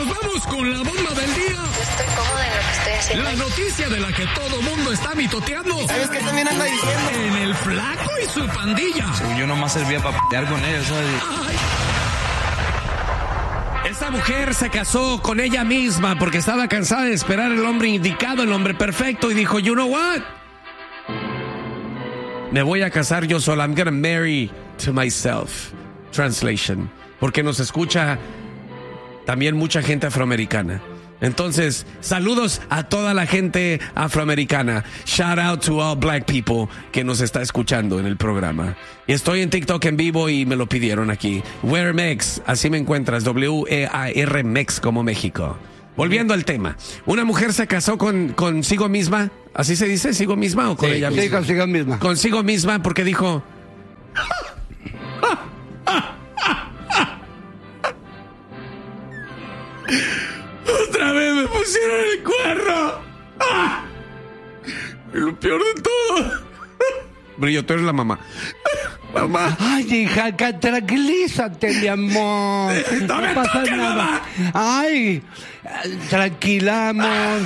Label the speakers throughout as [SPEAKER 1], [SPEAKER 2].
[SPEAKER 1] vamos con la bomba del día.
[SPEAKER 2] Yo estoy cómoda en lo que estoy haciendo.
[SPEAKER 1] La noticia de la que todo mundo está mitoteando.
[SPEAKER 3] ¿Sabes qué también anda diciendo?
[SPEAKER 1] En el flaco y su pandilla.
[SPEAKER 4] Yo nomás servía para pelear con ellos, ¿sabes?
[SPEAKER 5] Esta mujer se casó con ella misma porque estaba cansada de esperar el hombre indicado, el hombre perfecto, y dijo, you know what? Me voy a casar yo sola. I'm gonna marry to myself. Translation. Porque nos escucha también mucha gente afroamericana. Entonces, saludos a toda la gente afroamericana. Shout out to all black people que nos está escuchando en el programa. Estoy en TikTok en vivo y me lo pidieron aquí. Wear Mex, así me encuentras. W-E-A-R Mex como México. Volviendo al tema. Una mujer se casó consigo misma. ¿Así se dice? ¿Sigo misma o con ella misma?
[SPEAKER 3] Sí, consigo misma.
[SPEAKER 5] Consigo misma porque dijo... Otra vez me pusieron el cuerno. ¡Ah! Y lo peor de todo. Brillo, tú eres la mamá. Mamá.
[SPEAKER 3] Ay, hija, tranquilízate, mi amor.
[SPEAKER 5] No me toques, mamá.
[SPEAKER 3] Ay, tranquila, amor.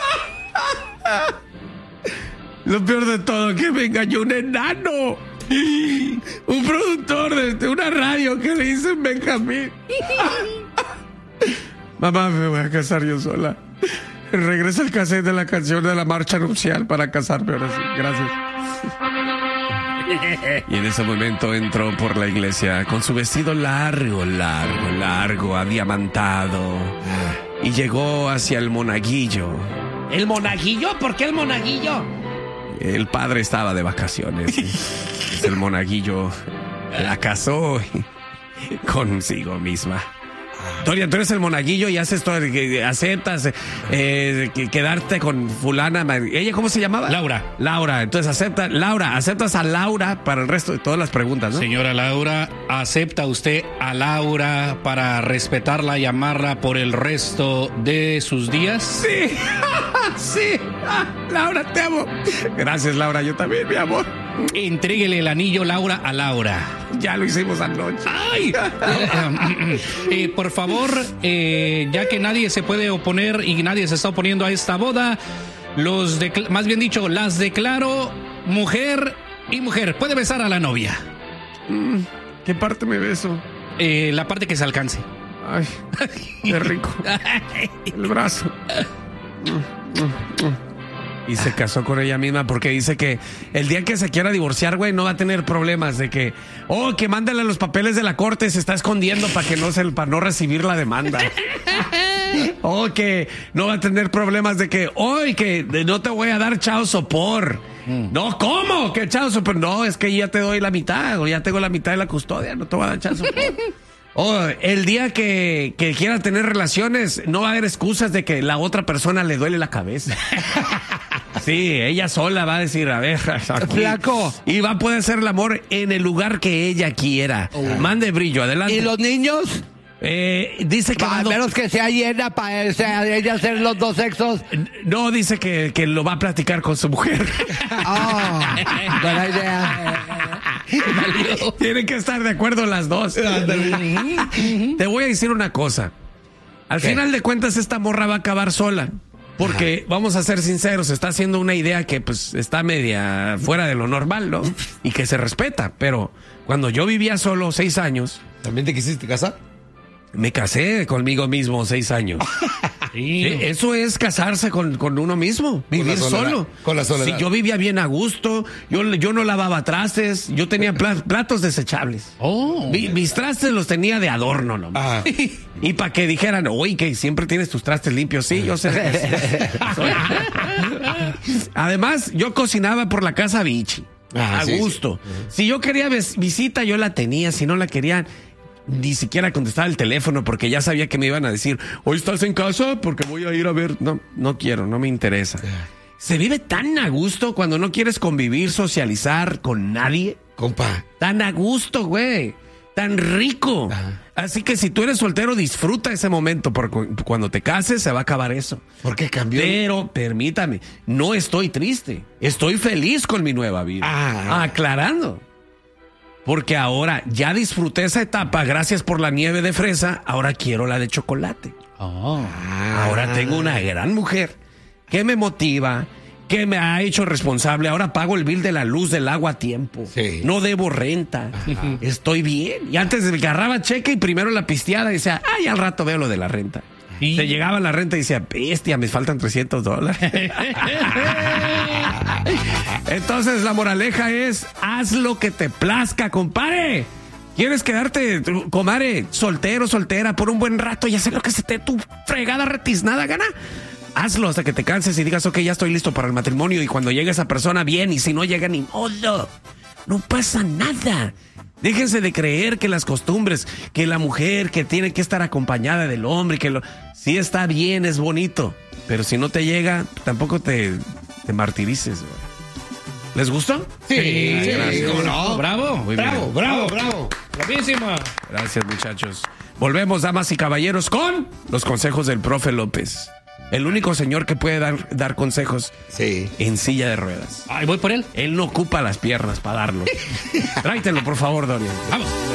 [SPEAKER 5] Lo peor de todo, que me engañó un enano. Un productor de una radio que le dicen Benjamín. Mamá, me voy a casar yo sola. Regresa el cassette de la canción de la marcha nupcial para casarme ahora sí. Gracias. Y en ese momento entró por la iglesia con su vestido largo, adiamantado. Y llegó hacia el monaguillo.
[SPEAKER 6] ¿El monaguillo? ¿Por qué el monaguillo?
[SPEAKER 5] El padre estaba de vacaciones. El monaguillo la casó consigo misma. Dorian, tú eres el monaguillo y haces todo, aceptas quedarte con fulana. ¿Ella cómo se llamaba?
[SPEAKER 6] Laura.
[SPEAKER 5] Entonces aceptas a Laura para el resto de todas las preguntas, ¿no?
[SPEAKER 6] Señora Laura, ¿acepta usted a Laura para respetarla y amarla por el resto de sus días?
[SPEAKER 5] Sí. Sí. Laura, te amo. Gracias, Laura, yo también, mi amor.
[SPEAKER 6] Entréguele el anillo, Laura, a Laura.
[SPEAKER 5] Ya lo hicimos anoche.
[SPEAKER 6] ¡Ay! Por favor, ya que nadie se puede oponer y nadie se está oponiendo a esta boda, más bien dicho, las declaro mujer y mujer. Puede besar a la novia.
[SPEAKER 5] ¿Qué parte me beso?
[SPEAKER 6] La parte que se alcance.
[SPEAKER 5] Ay, qué rico. El brazo. Y se casó con ella misma porque dice que el día que se quiera divorciar, güey, no va a tener problemas de que, que mándale los papeles de la corte, se está escondiendo para no recibir la demanda. Que no va a tener problemas de que, que no te voy a dar child support. No, ¿cómo? ¿Qué child support? No, es que ya te doy la mitad, o ya tengo la mitad de la custodia, no te voy a dar child support. El día que quiera tener relaciones, no va a haber excusas de que la otra persona le duele la cabeza. Sí, ella sola va a decir, a ver, aquí.
[SPEAKER 3] Flaco.
[SPEAKER 5] Y va a poder hacer el amor en el lugar que ella quiera. Mande, Brillo, adelante.
[SPEAKER 3] ¿Y los niños?
[SPEAKER 5] Dice que
[SPEAKER 3] a menos que sea llena para ella hacer los dos sexos.
[SPEAKER 5] No, dice que lo va a platicar con su mujer.
[SPEAKER 3] Buena idea.
[SPEAKER 5] Tienen que estar de acuerdo las dos. Te voy a decir una cosa. Al final de cuentas, esta morra va a acabar sola. Porque, vamos a ser sinceros, está haciendo una idea que pues está media fuera de lo normal, ¿no? Y que se respeta. Pero cuando yo vivía solo 6 años...
[SPEAKER 4] ¿También te quisiste casar?
[SPEAKER 5] Me casé conmigo mismo 6 años. Sí, eso es casarse con uno mismo, vivir solo.
[SPEAKER 4] Con la soledad.
[SPEAKER 5] Sí, yo vivía bien a gusto, yo no lavaba trastes, yo tenía platos desechables. Mis trastes los tenía de adorno nomás. Y para que dijeran, que siempre tienes tus trastes limpios. Sí, yo sé. Además, yo cocinaba por la casa Vichy. A gusto. Sí. Si yo quería visita, yo la tenía. Si no la querían, ni siquiera contestaba el teléfono porque ya sabía que me iban a decir, hoy estás en casa porque voy a ir a ver. No quiero, no me interesa. Se vive tan a gusto cuando no quieres convivir, socializar con nadie.
[SPEAKER 4] Compa.
[SPEAKER 5] Tan a gusto, güey. Tan rico. Así que si tú eres soltero, disfruta ese momento, porque cuando te cases se va a acabar eso.
[SPEAKER 4] ¿Por qué cambió?
[SPEAKER 5] Pero, permítame, no estoy triste. Estoy feliz con mi nueva vida. Aclarando. Porque ahora ya disfruté esa etapa, gracias por la nieve de fresa, ahora quiero la de chocolate. Ahora tengo una gran mujer que me motiva, que me ha hecho responsable. Ahora pago el bill de la luz, del agua a tiempo.
[SPEAKER 3] Sí.
[SPEAKER 5] No debo renta. Estoy bien. Y antes agarraba cheque y primero la pisteada y decía, ay, al rato veo lo de la renta.
[SPEAKER 6] ¿Y?
[SPEAKER 5] Se llegaba la renta y decía, bestia, me faltan $300. Entonces la moraleja es, haz lo que te plazca, compadre. ¿Quieres quedarte, comadre, soltero, soltera, por un buen rato y hacer lo que se te tu fregada retiznada gana? Hazlo hasta que te canses y digas, ok, ya estoy listo para el matrimonio. Y cuando llegue esa persona, bien. Y si no llega, ni modo. No pasa nada. Déjense de creer que las costumbres, que la mujer que tiene que estar acompañada del hombre, sí está bien, es bonito. Pero si no te llega, tampoco te martirices. Güey. ¿Les gustó?
[SPEAKER 3] Sí,
[SPEAKER 5] gracias.
[SPEAKER 3] ¿cómo no?
[SPEAKER 6] Bravo.
[SPEAKER 5] Muy bien.
[SPEAKER 3] Bravo.
[SPEAKER 6] Bravísima.
[SPEAKER 5] Gracias, muchachos. Volvemos, damas y caballeros, con los consejos del profe López. El único señor que puede dar consejos
[SPEAKER 3] Sí.
[SPEAKER 5] en silla de ruedas.
[SPEAKER 6] Ay, voy por él.
[SPEAKER 5] Él no ocupa las piernas para darlo. Tráetelo, por favor, Dorian.
[SPEAKER 6] Vamos.